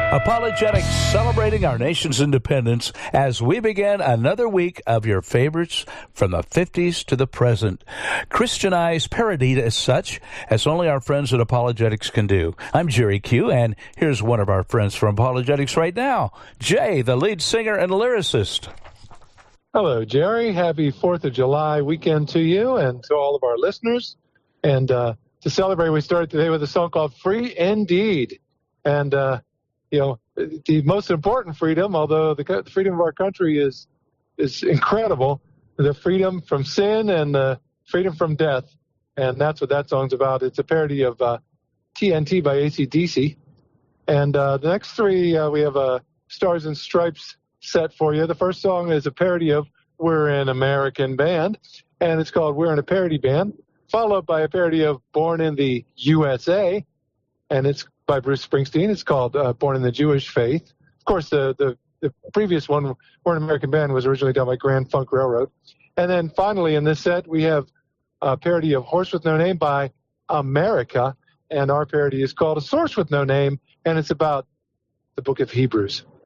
Apologetics, celebrating our nation's independence as we begin another week of your favorites from the 50s to the present. Christianized, parodied as such, as only our friends at Apologetics can do. I'm Jerry Q, and here's one of our friends from Apologetics right now, Jay, the lead singer and lyricist. Hello, Jerry. Happy 4th of July weekend to you and to all of our listeners. And to celebrate, we started today with a song called Free Indeed. And the most important freedom, although the freedom of our country is incredible, the freedom from sin and the freedom from death. And that's what that song's about. It's a parody of TNT by AC/DC. And the next three, we have a Stars and Stripes set for you. The first song is a parody of We're an American Band, and it's called We're in a Parody Band, followed by a parody of Born in the USA, and it's by Bruce Springsteen. It's called Born in the Jewish Faith. Of course, the previous one, We're an American Band, was originally done by Grand Funk Railroad. And then finally in this set, we have a parody of Horse with No Name by America, and our parody is called A Source with No Name, and it's about the book of Hebrews.